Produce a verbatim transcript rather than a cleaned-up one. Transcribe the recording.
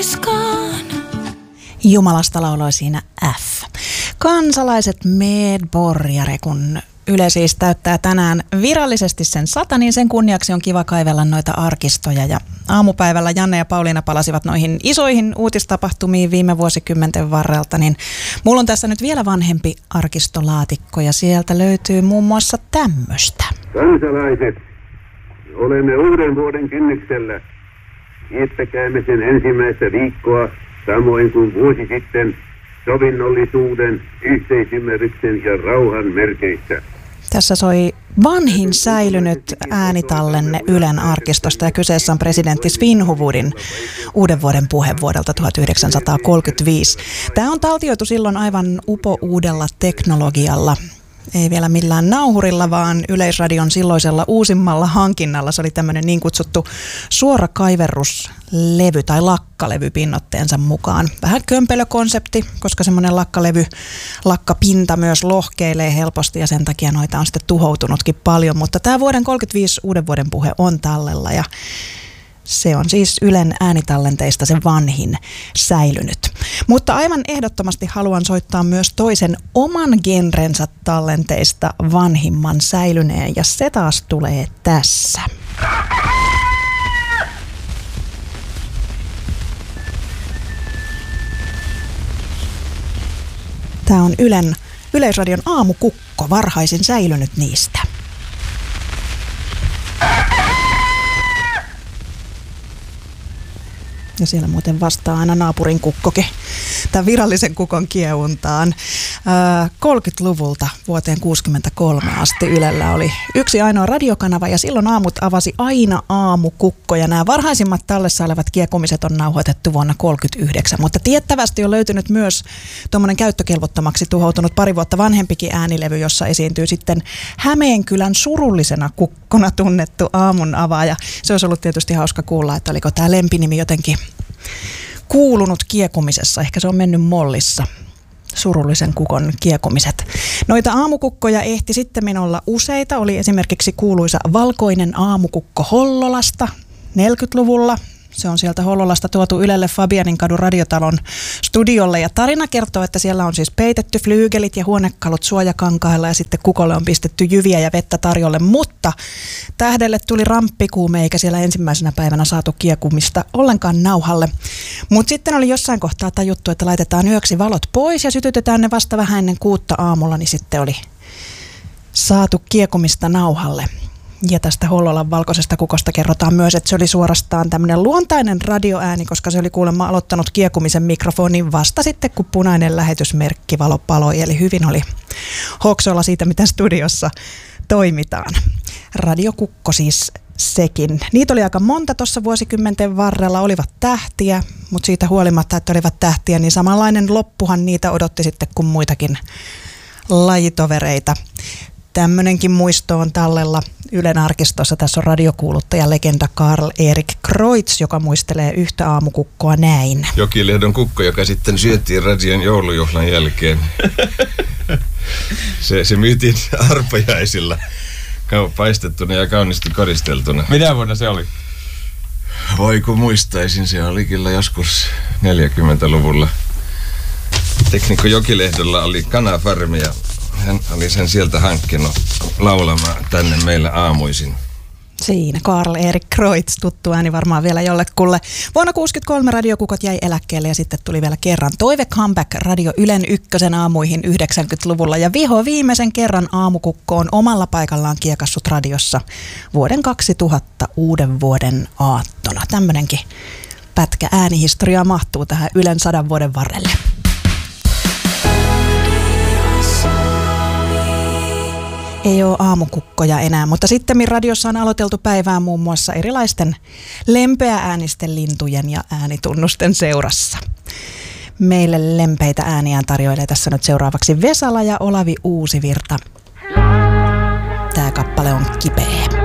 Jumalasta lauloi siinä F. Kansalaiset medborgare, kun Yle siis täyttää tänään virallisesti sen sata, niin sen kunniaksi on kiva kaivella noita arkistoja. Ja aamupäivällä Janne ja Pauliina palasivat noihin isoihin uutistapahtumiin viime vuosikymmenten varrelta, niin mulla on tässä nyt vielä vanhempi arkistolaatikko ja sieltä löytyy muun muassa tämmöistä. Kansalaiset, olemme uuden vuoden kynnyksellä. Viettäkäämme sen ensimmäistä viikkoa samoin kuin vuosi sitten sovinnollisuuden, yhteisymmärryksen ja rauhan merkeissä. Tässä soi vanhin säilynyt äänitallenne Ylen arkistosta ja kyseessä on presidentti Svinhufvudin uuden vuoden puhe vuodelta tuhatyhdeksänsataakolmekymmentäviisi. Tämä on taltioitu silloin aivan upouudella teknologialla. Ei vielä millään nauhurilla, vaan Yleisradion silloisella uusimmalla hankinnalla. Se oli tämmöinen niin kutsuttu suorakaiverruslevy tai lakkalevy pinnoitteensa mukaan. Vähän kömpelökonsepti, koska semmoinen lakkalevy, lakkapinta myös lohkeilee helposti ja sen takia noita on sitten tuhoutunutkin paljon. Mutta tämä vuoden kolmekymmentäviisi uuden vuoden puhe on tallella ja se on siis Ylen äänitallenteista se vanhin säilynyt. Mutta aivan ehdottomasti haluan soittaa myös toisen oman genrensä tallenteista vanhimman säilyneen ja se taas tulee tässä. Tämä on Ylen, Yleisradion aamukukko, varhaisin säilynyt niistä. Ja siellä muuten vastaa aina naapurin kukkokin tämän virallisen kukon kiehuntaan. kolmekymmentäluvulta vuoteen kuusikymmentäkolme asti Ylellä oli yksi ainoa radiokanava ja silloin aamut avasi aina aamukukko. Ja nämä varhaisimmat tallessa olevat kiekumiset on nauhoitettu vuonna tuhatyhdeksänsataakolmekymmentäyhdeksän. Mutta tiettävästi on löytynyt myös tuommoinen käyttökelvottomaksi tuhoutunut pari vuotta vanhempikin äänilevy, jossa esiintyy sitten Hämeenkylän surullisena kukkona tunnettu aamun avaaja. Se olisi ollut tietysti hauska kuulla, että oliko tämä lempinimi jotenkin kuulunut kiekumisessa. Ehkä se on mennyt mollissa. Surullisen kukon kiekumiset. Noita aamukukkoja ehti sitten olla useita. Oli esimerkiksi kuuluisa valkoinen aamukukko Hollolasta neljäkymmentäluvulla. Se on sieltä Hollolasta tuotu Ylelle Fabianinkadun radiotalon studiolle ja tarina kertoo, että siellä on siis peitetty flyygelit ja huonekalut suojakankailla ja sitten kukolle on pistetty jyviä ja vettä tarjolle, mutta tähdelle tuli ramppikuume eikä siellä ensimmäisenä päivänä saatu kiekumista ollenkaan nauhalle. Mutta sitten oli jossain kohtaa tajuttu, että laitetaan yöksi valot pois ja sytytetään ne vasta vähän ennen kuutta aamulla, niin sitten oli saatu kiekumista nauhalle. Ja tästä Hollolan valkoisesta kukosta kerrotaan myös, että se oli suorastaan tämmöinen luontainen radioääni, koska se oli kuulemma aloittanut kiekumisen mikrofonin vasta sitten, kun punainen lähetysmerkki valo paloi. Eli hyvin oli hoksolla siitä, miten studiossa toimitaan. Radiokukko siis sekin. Niitä oli aika monta tuossa vuosikymmenten varrella, olivat tähtiä, mutta siitä huolimatta, että olivat tähtiä, niin samanlainen loppuhan niitä odotti sitten kuin muitakin lajitovereita. Tämmöinenkin muisto on tallella Ylen arkistossa. Tässä on radiokuuluttaja legenda Karl-Erik Kreutz, joka muistelee yhtä aamukukkoa näin. Jokilehdon kukko, joka sitten syöttiin radion joulujuhlan jälkeen. se, se myytiin arpajaisilla paistettuna ja kauniisti koristeltuna. Mitä vuonna se oli? Voi kun muistaisin, se oli kyllä joskus neljäkymmentäluvulla. Teknikko Jokilehdolla oli kanafarmi ja hän oli sen sieltä hankkinut laulamaan tänne meillä aamuisin. Siinä Karl-Erik Kreutz, tuttu ääni varmaan vielä jollekulle. Vuonna tuhatyhdeksänsataakuusikymmentäkolme radiokukot jäi eläkkeelle ja sitten tuli vielä kerran toive comeback Radio Ylen ykkösen aamuihin yhdeksänkymmentäluvulla. Ja viho viimeisen kerran aamukukko on omalla paikallaan kiekassut radiossa vuoden kaksituhatta uuden vuoden aattona. Tämmöinenkin pätkä äänihistoriaa mahtuu tähän Ylen sadan vuoden varrelle. Ei ole aamukukkoja enää, mutta sitten radiossa on aloiteltu päivää muun muassa erilaisten lempeääänisten lintujen ja äänitunnusten seurassa. Meille lempeitä ääniään tarjoilee tässä nyt seuraavaksi Vesala ja Olavi Uusivirta. Tämä kappale on kipeä.